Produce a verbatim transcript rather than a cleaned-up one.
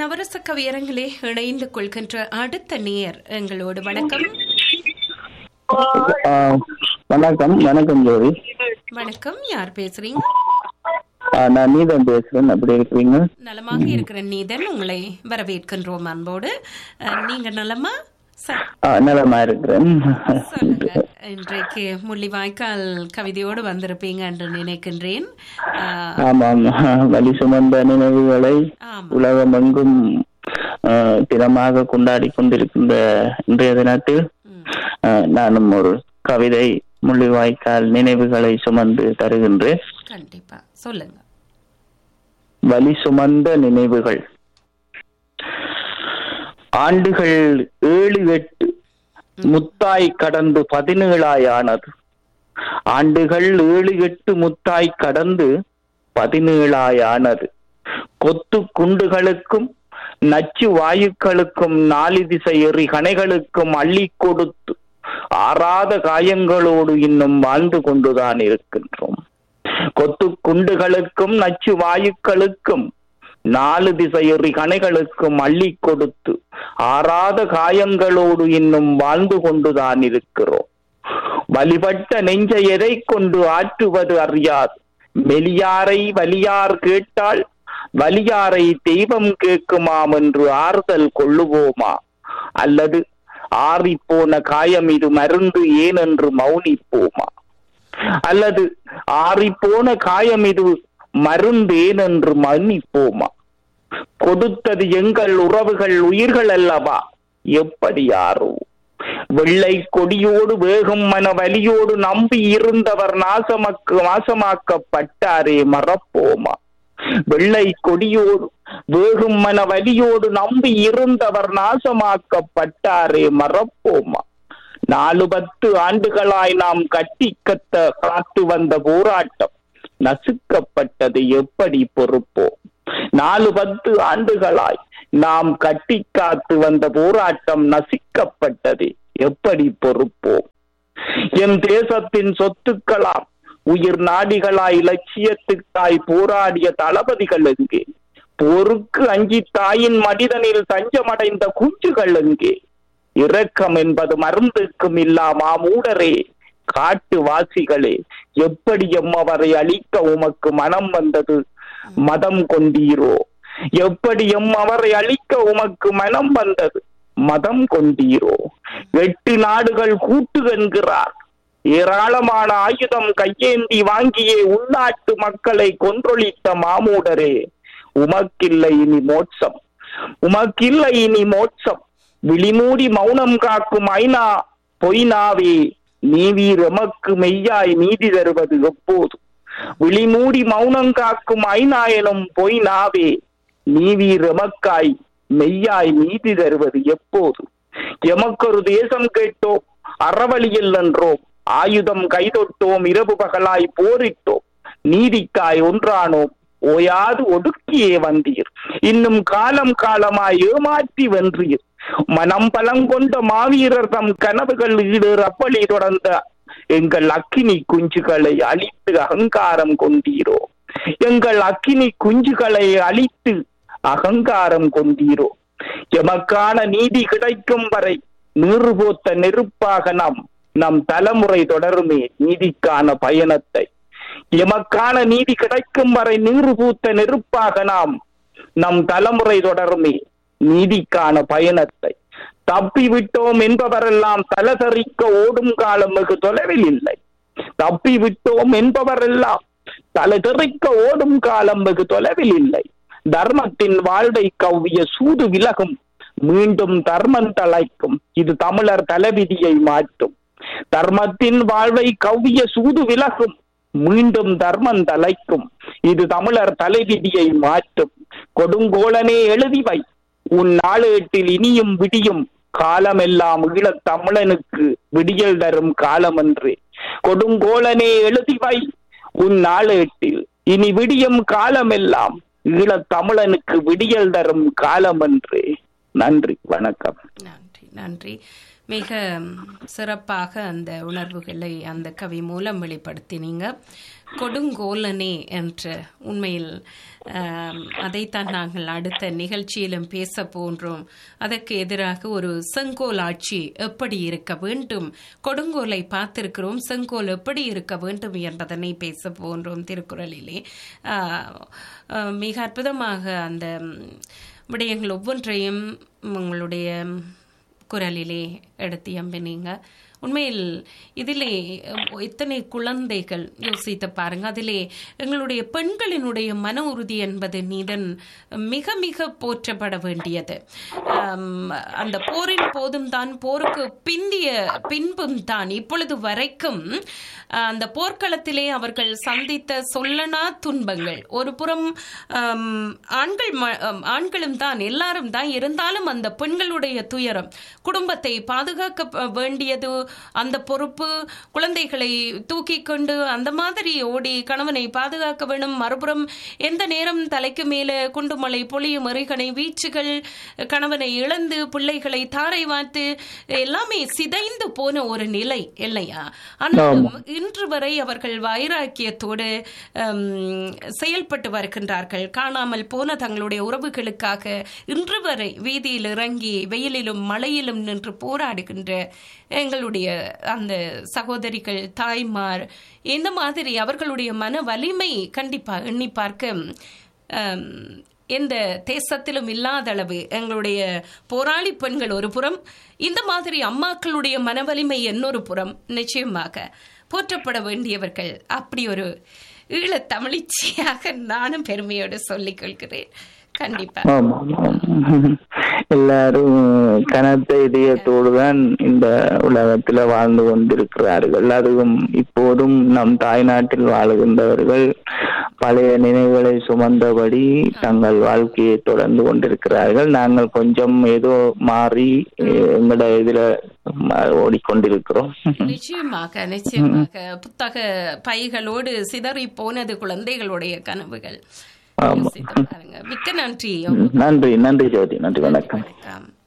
நவரச கவியரங்களே இணைந்து கொள்கின்ற அடுத்த நேயர் எங்களோடு. வணக்கம். வணக்கம். வணக்கம் ஜோதி. வணக்கம். யார் பேசுறீங்க? நான் நீதன் பேசுறேன். அப்படி இருக்கிறீங்க? நலமாக இருக்கிற நீதன், உங்களை வரவேற்கின்றோம் அன்போடு. நீங்க நலமா? நலமா இருக்கிறேன். சொல்லுங்க, இன்றைக்கு முள்ளிவாய்க்கால் கவிதையோடு வந்திருப்பீங்க என்று நினைக்கின்றேன். ஆமாம், வலி சுமந்த நினைவுகளை உலகமெங்கும் தினமாக கொண்டாடி கொண்டிருக்கின்ற இன்றைய தினத்தில் நானும் ஒரு கவிதை முள்ளிவாய்க்கால் நினைவுகளை சுமந்து தருகின்றேன். கண்டிப்பா சொல்லுங்க. வலி சுமந்த நினைவுகள். ஆண்டுகள் ஏழு எட்டு முத்தாய் கடந்து பதினேழாய் ஆனது. ஆண்டுகள் ஏழு எட்டு முத்தாய் கடந்து பதினேழாய் ஆனது. கொத்து குண்டுகளுக்கும் நச்சு வாயுக்களுக்கும் நாலு திசை எறி கணைகளுக்கும் அள்ளி கொடுத்து ஆறாத காயங்களோடு இன்னும் வாழ்ந்து கொண்டுதான் இருக்கின்றோம். கொத்து குண்டுகளுக்கும் நச்சு வாயுக்களுக்கும் நாலு திசையறி கணைகளுக்கும் அள்ளி கொடுத்து ஆறாத காயங்களோடு இன்னும் வாழ்ந்து கொண்டுதான் இருக்கிறோம். வழிபட்ட நெஞ்சை எதை கொண்டு ஆற்றுவது அறியாது. மெலியாரை வலியார் கேட்டால் வலியாரை தெய்வம் கேட்குமாம் என்று ஆறுதல் கொள்ளுவோமா? அல்லது ஆறிப்போன காயம் இது மருந்து ஏன் என்று மௌனிப்போமா? அல்லது ஆறிப்போன காயம் இது மருந்தேன் என்று மன்னிப்போமா? கொடுத்தது எங்கள் உறவுகள் உயிர்கள் அல்லவா, எப்படி யாரோ? வெள்ளை கொடியோடு வேகும் மன வலியோடு நம்பி இருந்தவர் நாசமாக்க நாசமாக்கப்பட்டாரே, மறப்போமா? வெள்ளை கொடியோடு வேகும் மன வலியோடு நம்பி இருந்தவர் நாசமாக்கப்பட்டாரே, மறப்போமா? நாலு பத்து ஆண்டுகளாய் நாம் கட்டி கத்த காத்து வந்த போராட்டம் நசுக்கப்பட்டது எப்படி பொறுப்போம்? நாலு பத்து ஆண்டுகளாய் நாம் கட்டி காத்து வந்த போராட்டம் நசுக்கப்பட்டது எப்படி பொறுப்போம்? என் தேசத்தின் சொத்துக்களாம் உயிர் நாடிகளாய் இலட்சியத்துக்காய் போராடிய தளபதிகள் எங்கே? போருக்கு அஞ்சி தாயின் மனிதனில் தஞ்சமடைந்த குஞ்சுகள் எங்கே? இரக்கம் என்பது மருந்துக்கும் இல்லாமா மூடரே, காட்டு வாசிகளே, எப்படி எம்மவரை அழிக்க உமக்கு மனம் வந்தது? மதம் கொண்டீரோ? எப்படி எம்மவரை அழிக்க உமக்கு மனம் வந்தது? மதம் கொண்டீரோ? எட்டு நாடுகள் கூட்டு என்கிறார். ஏராளமான ஆயுதம் கையேந்தி வாங்கியே உள்நாட்டு மக்களை கொன்றொழித்த மாமூடரே, உமக்கில்லை இனி மோட்சம், உமக்கில்லை இனி மோட்சம். விழிமூடி மௌனம் காக்கும் ஐநா பொய்னாவே, நீவீர் எமக்கு மெய்யாய் நீதி தருவது எப்போது? விழிமூடி மௌனம் காக்கும் ஐநா எனும் பொய்னாவே, நீவீர் எமக்காய் மெய்யாய் நீதி தருவது எப்போது? எமக்கொரு தேசம் கேட்டோம், அறவழியில் என்றோம், ஆயுதம் கைதொட்டோம், இரவு பகலாய் போரிட்டோம், நீதிக்காய் ஒன்றானோம், ஓயாது ஒடுக்கியே வந்தீர், இன்னும் காலம் காலமாய் ஏமாற்றி வென்றீர். மனம் பலம் கொண்ட மாவீரர் தம் கனவுகள் ஈடேற அப்பளி தொடர்ந்த எங்கள் அக்கினி குஞ்சுகளை அழித்து அகங்காரம் கொண்டீரோ? எங்கள் அக்கினி குஞ்சுகளை அழித்து அகங்காரம் கொண்டீரோ? எமக்கான நீதி கிடைக்கும் வரை நீர்போத்த நெருப்பாக நாம் நம் தலைமுறை தொடருமே நீதிக்கான பயணத்தை. எமக்கான நீதி கிடைக்கும் வரை நீர்பூத்த நெருப்பாக நாம் நம் தலைமுறை தொடருமே நீதிக்கான பயணத்தை. தப்பி விட்டோம் என்பவரெல்லாம் தலதறிக்க ஓடும் காலம் வெகு தொலைவில் இல்லை. தப்பி விட்டோம் என்பவரெல்லாம் தலதறிக்க ஓடும் காலம் வெகு தொலைவில் இல்லை. தர்மத்தின் வாழ்வை கவ்விய சூது விலகும், மீண்டும் தர்மம் தலைக்கும், இது தமிழர் தலைவிதியை மாற்றும். தர்மத்தின் வாழ்வை கவ்விய சூது விலகும், மீண்டும் தர்மம் தலைக்கும், இது தமிழர் தலைவிதியை மாற்றும். கொடுங்கோலனே எழுதிவை உன் நாளேட்டில் இனியும் விடியும், காலமெல்லாம் ஈழத் தமிழனுக்கு விடியல் தரும் காலம் என்று. கொடுங்கோலனே எழுதிவை உன் நாளேட்டில் இனி விடியும் காலமெல்லாம் ஈழத் தமிழனுக்கு விடியல் தரும் காலம் என்று. நன்றி, வணக்கம். நன்றி, நன்றி. மிக சிறப்பாக அந்த உணர்வுகளை அந்த கவி மூலம் வெளிப்படுத்தினீங்க. கொடுங்கோலனே என்ற உண்மையில் அதைத்தான் நாங்கள் அடுத்த நிகழ்ச்சியிலும் பேச போன்றோம். அதற்கு எதிராக ஒரு செங்கோல் ஆட்சி எப்படி இருக்க வேண்டும், கொடுங்கோலை பார்த்திருக்கிறோம், செங்கோல் எப்படி இருக்க வேண்டும் என்பதனை பேச போன்றோம். திருக்குறளிலே மிக அற்புதமாக அந்த விடயங்கள் ஒவ்வொன்றையும் உங்களுடைய குரலிலே எடுத்து எம்பினீங்க. உண்மையில் இதிலே எத்தனை குழந்தைகள் யோசித்து பாருங்க. அதிலே எங்களுடைய பெண்களினுடைய மன உறுதி என்பது நீதன் மிக மிக போற்றப்பட வேண்டியது. அந்த போரின் போதும் தான், போருக்கு பிந்திய பின்பும் தான், இப்பொழுது வரைக்கும் அந்த போர்க்களத்திலே அவர்கள் சந்தித்த சொல்லனா துன்பங்கள். ஒரு புறம் ஆண்கள் ஆண்களும் தான், எல்லாரும் தான், இருந்தாலும் அந்த பெண்களுடைய துயரம், குடும்பத்தை பாதுகாக்க வேண்டியது அந்த பொறுப்பு, குழந்தைகளை தூக்கி கொண்டு அந்த மாதிரி ஓடி கணவனை பாதுகாக்க வேண்டும். மறுபுறம் எந்த நேரம் தலைக்கு மேலே குண்டுமலை பொழியும் எறிகணை வீச்சுகள், கணவனை இழந்து பிள்ளைகளை தாரை வார்த்து எல்லாமே சிதைந்து போன ஒரு நிலை இல்லையா? ஆனால் இன்று வரை அவர்கள் வைராக்கியத்தோடு செயல்பட்டு வருகின்றார்கள். காணாமல் போன தங்களுடைய உறவுகளுக்காக இன்று வரை வீதியில் இறங்கி வெயிலிலும் மழையிலும் நின்று போராடுகின்ற எங்களுடைய அந்த சகோதரிகள், தாய்மார், இந்த மாதிரி அவர்களுடைய மன வலிமை கண்டிப்பா எண்ணி பார்க்க எந்த தேசத்திலும் இல்லாத அளவு எங்களுடைய போராளி பெண்கள் ஒரு புறம், இந்த மாதிரி அம்மாக்களுடைய மன வலிமை இன்னொரு புறம். நிச்சயமாக போற்றப்பட வேண்டியவர்கள். அப்படி ஒரு ஈழத் தமிழிச்சியாக நானும் பெருமையோடு சொல்லிக் கொள்கிறேன். கண்டிப்பா எல்லாரும் கனத்த இதயத்தோடுதான் இந்த உலகத்துல வாழ்ந்து கொண்டிருக்கிறார்கள். அதுவும் இப்போதும் நம் தாய்நாட்டில் வாழுகின்றவர்கள் பழைய நினைவுகளை சுமந்தபடி தங்கள் வாழ்க்கையை தொடர்ந்து கொண்டிருக்கிறார்கள். நாங்கள் கொஞ்சம் ஏதோ மாறி எங்களோட இதுல ஓடிக்கொண்டிருக்கிறோம். நிச்சயமாக நிச்சயமாக புத்தக பைகளோடு சிதறி போனது குழந்தைகளுடைய கனவுகள். மிக்க நன்றி. நன்றி நன்றி ஜோதி. நன்றி. வணக்கம்.